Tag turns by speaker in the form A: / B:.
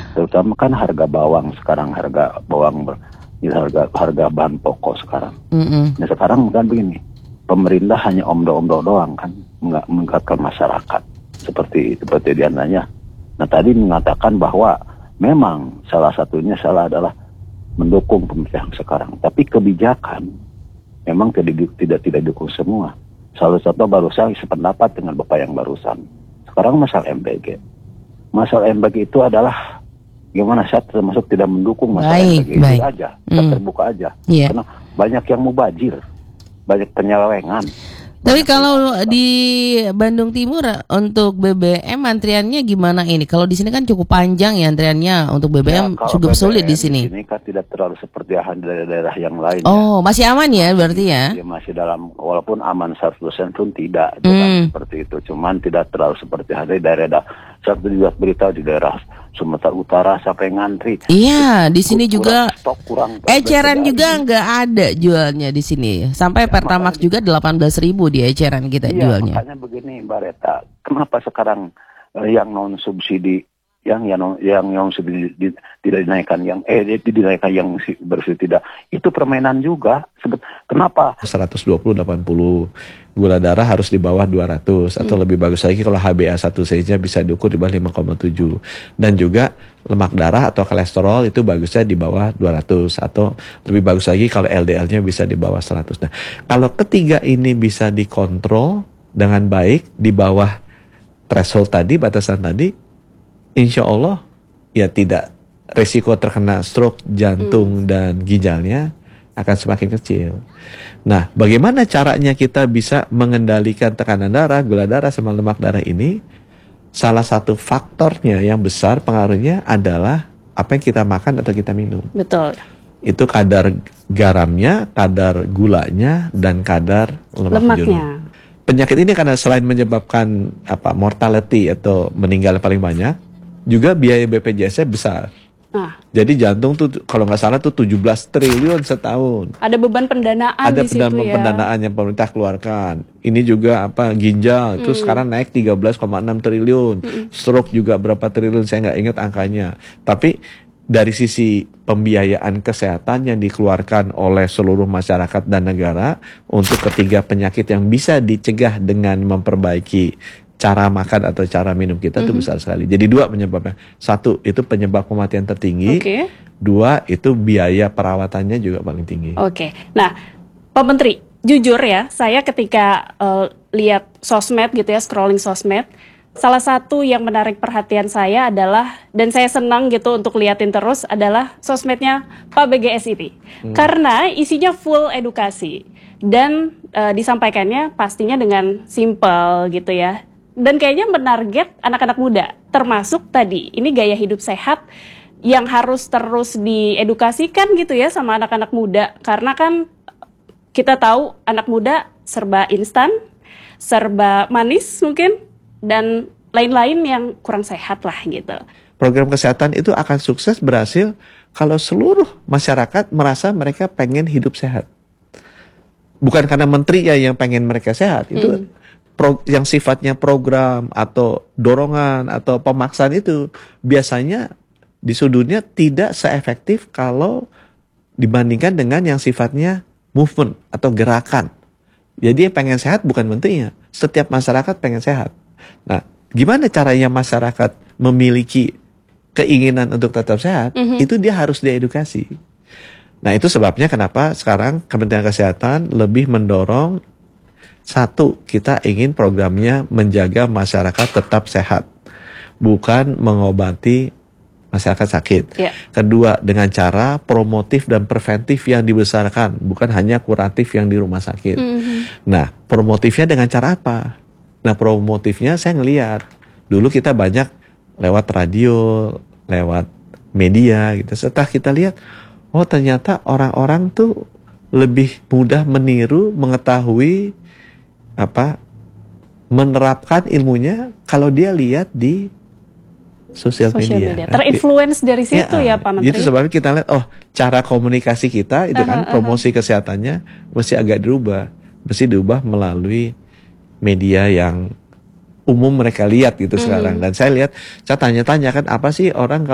A: Terutama kan harga bawang sekarang, harga bahan pokok sekarang. Nah sekarang kan begini, pemerintah hanya omdo-omdo doang kan, nggak mengingatkan masyarakat seperti dia nanya. Nah tadi mengatakan bahwa memang salah satunya adalah mendukung pemerintahan sekarang, tapi kebijakan memang tidak didukung semua. Salah satu baru saya sependapat dengan Bapak yang barusan. Sekarang masalah MBG. Masalah MBG itu adalah gimana, saya termasuk tidak mendukung masalah MBG itu aja. Kita terbuka aja. Karena banyak yang mubazir, banyak penyelewengan.
B: Tapi kalau di Bandung Timur untuk BBM antriannya gimana ini? Kalau di sini kan cukup panjang ya antriannya untuk BBM, cukup sulit di sini.
A: Di sini kan tidak terlalu seperti daerah-daerah yang lain.
B: Oh, masih aman ya berarti ya?
A: Masih dalam, walaupun aman 100% pun tidak, seperti itu. Cuman tidak terlalu seperti daerah. Saya juga berita di daerah Sumatera Utara sampai ngantri.
B: Iya, di sini juga eceran juga nggak ada jualnya di sini. Sampai Pertamax juga 18.000 di eceran kita jualnya.
A: Makanya begini Mbak Reta, kenapa sekarang yang non subsidi yang subsidi tidak dinaikkan, dinaikkan yang bersubsidi tidak, itu permainan juga. Kenapa
C: 120-80 gula darah harus di bawah 200 atau lebih bagus lagi kalau HbA1c-nya bisa diukur di bawah 5,7, dan juga lemak darah atau kolesterol itu bagusnya di bawah 200, atau lebih bagus lagi kalau LDL-nya bisa di bawah 100. Nah, kalau ketiga ini bisa dikontrol dengan baik di bawah threshold tadi, batasan tadi, insya Allah ya tidak, resiko terkena stroke, jantung dan ginjalnya akan semakin kecil. Nah, bagaimana caranya kita bisa mengendalikan tekanan darah, gula darah, sama lemak darah ini? Salah satu faktornya yang besar pengaruhnya adalah apa yang kita makan atau kita minum.
D: Betul.
C: Itu kadar garamnya, kadar gulanya, dan kadar lemaknya. Penyakit ini karena selain menyebabkan mortality atau meninggal paling banyak, juga biaya BPJS-nya besar. Jadi jantung tuh kalau nggak salah tuh 17 triliun setahun.
D: Ada beban pendanaan di situ ya. Ada beban
C: pendanaan yang pemerintah keluarkan. Ini juga ginjal itu sekarang naik 13,6 triliun. Stroke juga berapa triliun, saya nggak ingat angkanya. Tapi dari sisi pembiayaan kesehatan yang dikeluarkan oleh seluruh masyarakat dan negara untuk ketiga penyakit yang bisa dicegah dengan memperbaiki cara makan atau cara minum kita itu besar sekali. Jadi dua penyebabnya. Satu, itu penyebab kematian tertinggi. Dua, itu biaya perawatannya juga paling tinggi.
D: Nah, Pak Menteri, jujur ya, saya ketika lihat sosmed gitu ya, scrolling sosmed, salah satu yang menarik perhatian saya adalah, dan saya senang gitu untuk liatin terus, adalah sosmednya Pak BGS ini. Karena isinya full edukasi. Dan disampaikannya pastinya dengan simple gitu ya. Dan kayaknya menarget anak-anak muda, termasuk tadi, ini gaya hidup sehat yang harus terus diedukasikan gitu ya sama anak-anak muda. Karena kan kita tahu anak muda serba instan, serba manis mungkin, dan lain-lain yang kurang sehat lah gitu.
C: Program kesehatan itu akan sukses berhasil kalau seluruh masyarakat merasa mereka pengen hidup sehat. Bukan karena menteri ya yang pengen mereka sehat, itu yang sifatnya program atau dorongan atau pemaksaan itu biasanya di sudutnya tidak seefektif kalau dibandingkan dengan yang sifatnya movement atau gerakan. Jadi yang pengen sehat bukan menterinya, setiap masyarakat pengen sehat. Nah, gimana caranya masyarakat memiliki keinginan untuk tetap sehat? Itu dia harus diedukasi. Nah, itu sebabnya kenapa sekarang Kementerian Kesehatan lebih mendorong, satu, kita ingin programnya menjaga masyarakat tetap sehat, bukan mengobati masyarakat sakit. Kedua, dengan cara promotif dan preventif yang dibesarkan, bukan hanya kuratif yang di rumah sakit. Nah, promotifnya dengan cara apa? Nah, promotifnya saya ngelihat, dulu kita banyak lewat radio, lewat media gitu. Setelah kita lihat, oh ternyata orang-orang tuh lebih mudah meniru, mengetahui, menerapkan ilmunya kalau dia lihat di sosial media.
D: Terinfluence dari situ ya Pak Menteri.
C: Itu sebabnya kita lihat, oh cara komunikasi kita itu kan promosi kesehatannya mesti agak dirubah, mesti diubah melalui media yang umum mereka lihat gitu sekarang. Dan saya lihat, saya tanya-tanya kan apa sih orang